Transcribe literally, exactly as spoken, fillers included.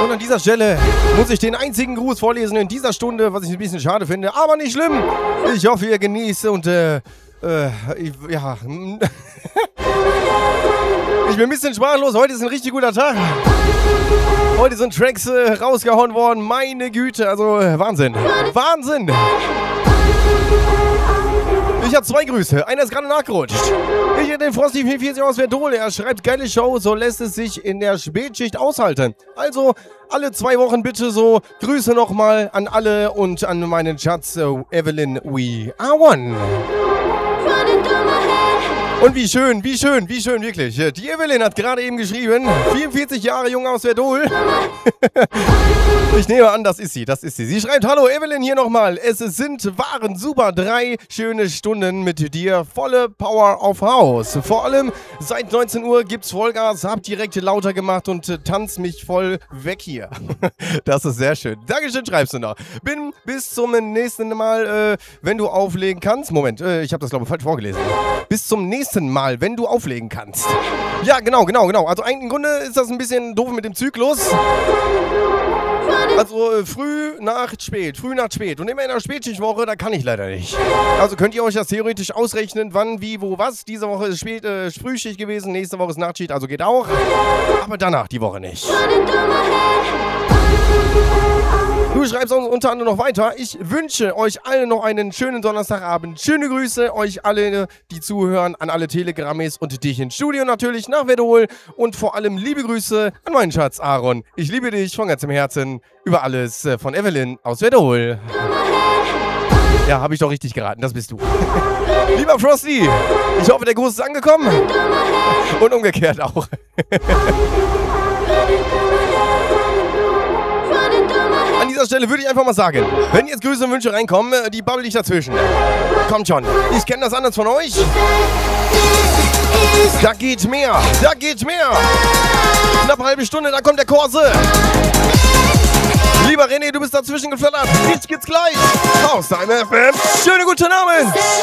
Und an dieser Stelle muss ich den einzigen Gruß vorlesen in dieser Stunde, was ich ein bisschen schade finde, aber nicht schlimm. Ich hoffe, ihr genießt und äh, äh, ich, ja. Ich bin ein bisschen sprachlos. Heute ist ein richtig guter Tag. Heute sind Tracks äh, rausgehauen worden. Meine Güte, also äh, Wahnsinn. Wahnsinn. Ich habe zwei Grüße. Einer ist gerade nachgerutscht. Ich hätte den Frosty vierundvierzig aus Verdole. Er schreibt, geile Show, so lässt es sich in der Spätschicht aushalten. Also alle zwei Wochen bitte so. Grüße nochmal an alle und an meinen Schatz uh, Evelyn We Are One. Und wie schön, wie schön, wie schön, wirklich. Die Evelyn hat gerade eben geschrieben, vierundvierzig Jahre jung aus Verdol. Ich nehme an, das ist sie, das ist sie. Sie schreibt, hallo Evelyn hier nochmal. Es sind, waren super drei schöne Stunden mit dir. Volle Power of House. Vor allem seit neunzehn Uhr gibt's Vollgas, hab direkt lauter gemacht und äh, tanz mich voll weg hier. Das ist sehr schön. Dankeschön, schreibst du noch. Bin bis zum nächsten Mal, äh, wenn du auflegen kannst. Moment, äh, ich habe das glaube ich falsch vorgelesen. Bis zum nächsten Mal, wenn du auflegen kannst. Ja, genau, genau, genau. Also im Grunde ist das ein bisschen doof mit dem Zyklus. Also äh, früh, Nacht, spät, früh, Nacht, spät. Und immer in der Spätschichtwoche, da kann ich leider nicht. Also könnt ihr euch das theoretisch ausrechnen, wann, wie, wo, was. Diese Woche ist spät, äh, Frühschicht gewesen, nächste Woche ist Nachtschicht, also geht auch. Aber danach die Woche nicht. Du schreibst uns unter anderem noch weiter. Ich wünsche euch allen noch einen schönen Donnerstagabend. Schöne Grüße euch alle, die zuhören, an alle Telegrammis und dich ins Studio natürlich nach Verdol. Und vor allem liebe Grüße an meinen Schatz Aaron. Ich liebe dich von ganzem Herzen über alles von Evelyn aus Verdol. Ja, habe ich doch richtig geraten, das bist du. Lieber Frosty, ich hoffe, der Gruß ist angekommen. Und umgekehrt auch. An dieser Stelle würde ich einfach mal sagen, wenn jetzt Grüße und Wünsche reinkommen, die babbel ich dazwischen. Kommt schon, ich kenne das anders von euch. Da geht mehr, da geht mehr. Knapp eine halbe Stunde, da kommt der Korse. Lieber René, du bist dazwischen geflattert. Jetzt geht's gleich. Aus deinem F M. Schöne gute Namen.